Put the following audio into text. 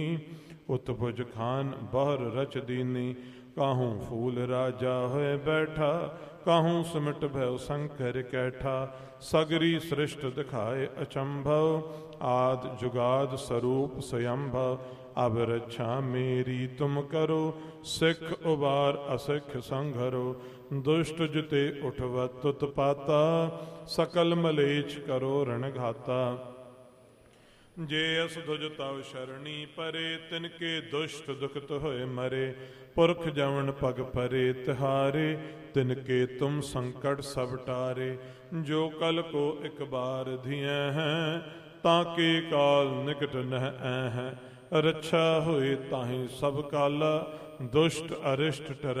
उत्भुज खान बहर रच दीनी। काहूँ फूल राजा होए बैठा, काहूँ सिमट भय शंकर कैठा। सगरी सृष्ट दिखाए अचंभव, आद जुगाद स्वरूप स्वयंभव। अब रक्षा मेरी तुम करो, सिख उबार असिख संघरो। दुष्ट जिते उठवत उत्पाता, सकल मलेच्छ करो रणघाता। जे अस दुज तव शरणी परे, तिनके दुष्ट दुखत होए मरे। पुरख जवन पग परे तिहारे, तिनके तुम संकट सब टारे। जो कल को एक बार धिए हैं, ताके काल निकट नह हैं। रक्षा होए ताहि सब काला, दुष्ट अरिष्ट टरै